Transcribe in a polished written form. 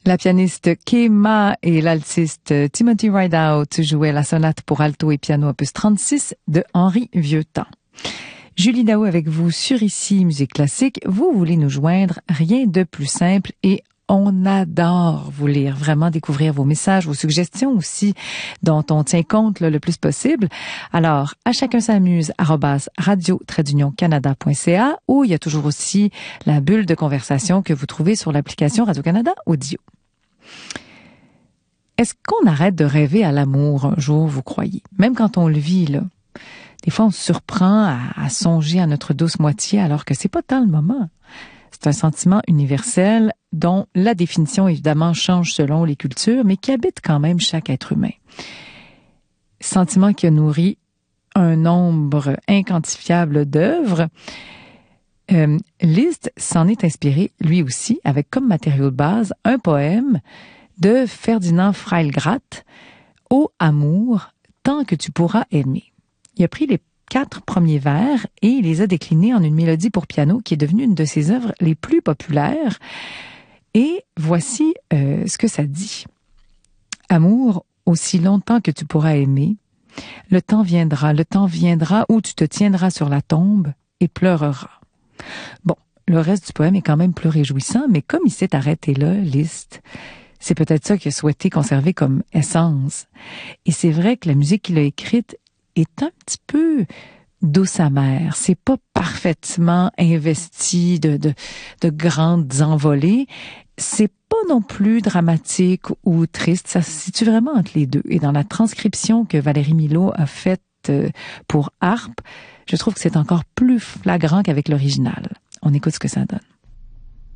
La pianiste Kema et l'altiste Timothy Rideout jouaient la sonate pour alto et piano opus 36 de Henri Vieuxtemps. Julie Daou avec vous sur Ici Musique Classique. Vous voulez nous joindre, rien de plus simple et on adore vous lire, vraiment découvrir vos messages, vos suggestions aussi, dont on tient compte le plus possible. Alors, à chacun s'amuse, @radio-canada.ca, ou il y a toujours aussi la bulle de conversation que vous trouvez sur l'application Radio-Canada Audio. Est-ce qu'on arrête de rêver à l'amour un jour, vous croyez? Même quand on le vit, là. Des fois, on se surprend à songer à notre douce moitié alors que c'est pas tant le moment. C'est un sentiment universel dont la définition, évidemment, change selon les cultures, mais qui habite quand même chaque être humain. Sentiment qui a nourri un nombre inquantifiable d'œuvres. Liszt s'en est inspiré, lui aussi, avec comme matériau de base un poème de Ferdinand Freilgrath, « Ô amour, tant que tu pourras aimer ». Il a pris les 4 premiers vers et il les a déclinés en une mélodie pour piano qui est devenue une de ses œuvres les plus populaires. Et voici ce que ça dit. Amour, aussi longtemps que tu pourras aimer, le temps viendra où tu te tiendras sur la tombe et pleureras. Bon, le reste du poème est quand même plus réjouissant, mais comme il s'est arrêté là, Liszt, c'est peut-être ça qu'il a souhaité conserver comme essence. Et c'est vrai que la musique qu'il a écrite est un petit peu douce amère. C'est pas parfaitement investi de grandes envolées. C'est pas non plus dramatique ou triste. Ça se situe vraiment entre les deux. Et dans la transcription que Valérie Milot a faite pour harpe, je trouve que c'est encore plus flagrant qu'avec l'original. On écoute ce que ça donne.